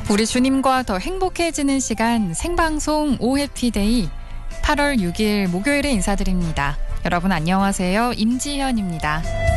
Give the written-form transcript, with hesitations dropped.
우리 주님과 더 행복해지는 시간 생방송 오해피데이 8월 6일 목요일에 인사드립니다. 여러분 안녕하세요. 임지현입니다.